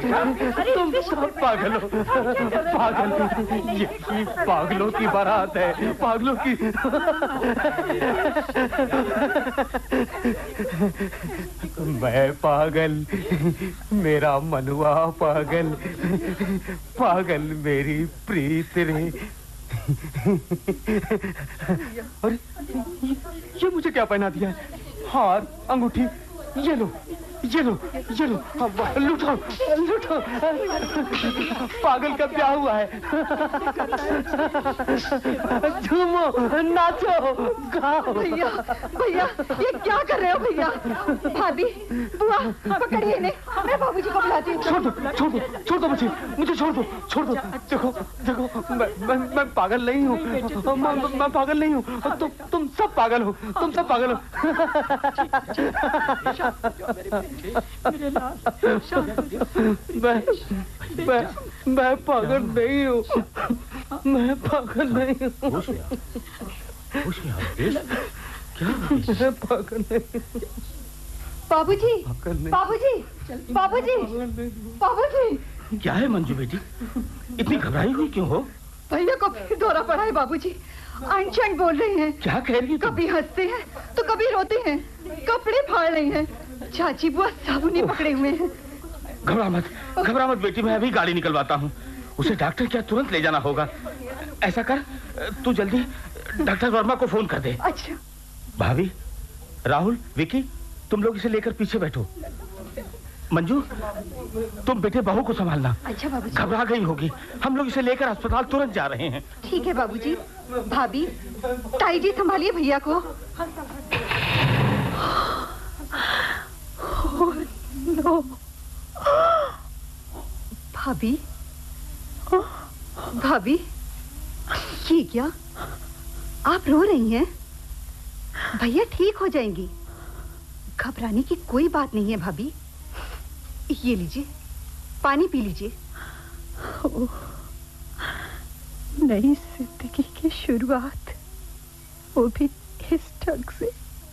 तुम सब पागल हो, पागल। ये पागलों की बारात है, पागलों की। मैं पागल, मेरा मनुआ पागल, पागल मेरी प्रीत रे। अरे ये मुझे क्या पहना दिया है? हार, अंगूठी, ये लो, ये लो, ये लो, लुटाओ, लुटाओ। पागल का ब्याह हुआ है। झूमो, नाचो, गाओ। भैया, भैया, ये क्या कर रहे हो भैया? भाभी, बुआ, पकड़िए इन्हें, मैं बाबूजी को बुलाती हूँ। छोड़ दो, छोड़ दो, छोड़ दो मुझे छोड़ दो, छोड़ दो। देखो, देखो, मैं पागल नहीं हूँ, मैं पागल नहीं हूँ। तुम सब पागल हो, तुम सब पागल हो। मैं पागल नहीं हूँ, मैं पागल नहीं हूँ। क्या? मैं पागल नहीं हूँ। बाबूजी, बाबूजी, बाबूजी, बाबूजी। क्या है मंजू बेटी, इतनी घबराई हुई क्यों हो? भैया को फिर दौरा पड़ा है बाबूजी। अनशन बोल रहे हैं। क्या कह रही है? कभी हंसते हैं तो कभी रोते हैं, कपड़े फाड़ रही हैं। चाची बुआ साबुने पकड़े हुए हैं। घबरा मत बेटी, मैं अभी गाड़ी निकलवाता हूँ। उसे डॉक्टर क्या तुरंत ले जाना होगा। ऐसा कर, तू जल्दी डॉक्टर वर्मा को फोन कर दे। अच्छा। भाभी, राहुल, विकी, तुम लोग इसे लेकर पीछे बैठो। मंजू, तुम बेटे बहू को संभालना। अच्छा बाबूजी। घबरा गई होगी, हम लोग इसे लेकर अस्पताल तुरंत जा रहे हैं। ठीक है बाबूजी। भाभी, ताई जी संभालिए भैया को। नो। भाभी, भाभी, ये क्या? आप रो रही हैं? भैया ठीक हो जाएंगी, घबराने की कोई बात नहीं है भाभी। ये लीजिए, पानी पी लीजिए। नई जिंदगी की शुरुआत, वो भी इस ढंग से।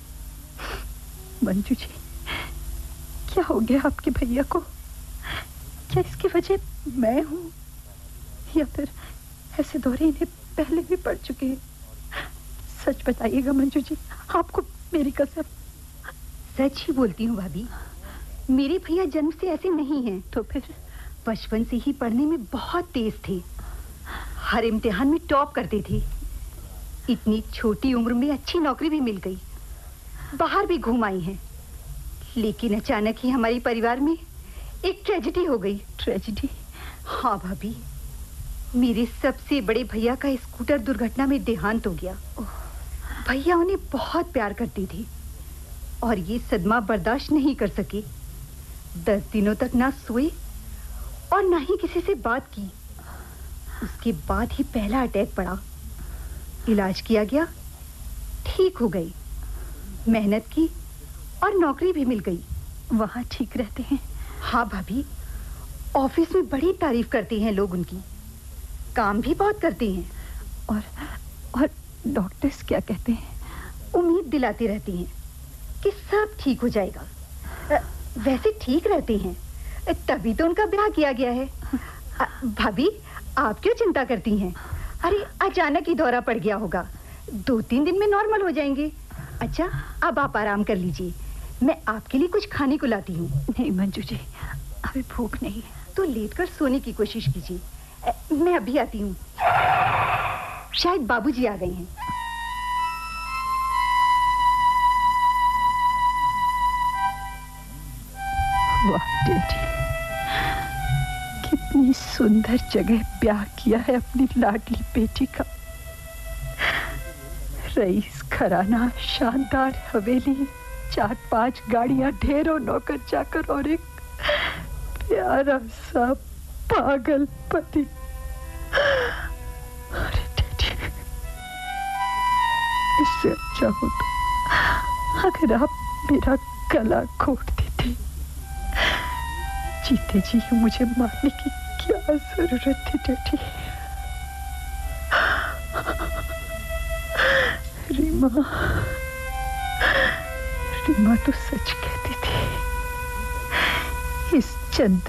मंजू जी, क्या हो गया आपके भैया को? क्या इसकी वजह मैं हूँ, या फिर ऐसे दौरे इन्हें पहले भी पड़ चुके हैं? सच बताइएगा मंजू जी, आपको मेरी कसम। सच ही बोलती हूँ भाभी, मेरे भैया जन्म से ऐसे नहीं हैं। तो फिर? बचपन से ही पढ़ने में बहुत तेज थे, हर इम्तिहान में टॉप करते थे। इतनी छोटी उम्र में अच्छी नौकरी भी मिल गई, बाहर भी घूम आई हैं। लेकिन अचानक ही हमारे परिवार में एक ट्रेजेडी हो गई। ट्रेजेडी? हाँ भाभी, मेरे सबसे बड़े भैया का स्कूटर दुर्घटना में देहांत हो गया। भैया उन्हें बहुत प्यार करती थी और ये सदमा बर्दाश्त नहीं कर सके। 10 दिनों तक ना सोए और ना ही किसी से बात की। उसके बाद ही पहला अटैक पड़ा। इलाज किया गया, ठीक हो गई। मेहनत की और नौकरी भी मिल गई। वहाँ ठीक रहते हैं? हाँ भाभी, ऑफिस में बड़ी तारीफ करते हैं लोग उनकी, काम भी बहुत करते हैं। और डॉक्टर्स क्या कहते हैं? उम्मीद दिलाते रहते हैं कि सब ठीक हो जाएगा। वैसे ठीक रहते हैं, तभी तो उनका ब्याह किया गया है। भाभी, आप क्यों चिंता करती हैं? अरे अचानक ही दौरा पड़ गया होगा, 2-3 दिन में नॉर्मल हो जाएंगे। अच्छा, अब आप आराम कर लीजिए, मैं आपके लिए कुछ खाने को लाती हूँ। नहीं मंजू जी, अभी भूख नहीं है। तो लेटकर सोने की कोशिश कीजिए, मैं अभी आती हूँ। शायद बाबूजी आ गए हैं। वाह डैडी, कितनी सुंदर जगह ब्याह किया है अपनी लाडली बेटी का। रईस घराना, शानदार हवेली, 4-5 गाड़ियां, ढेरों नौकर चाकर और एक प्यारा सा पागल पति। अरे डैडी, इससे अच्छा हो तो अगर आप मेरा गला घोट देते। जीते जी मुझे मारने की क्या जरूरत थी डैडी? रीमा तो सच कहती थी। इस चंद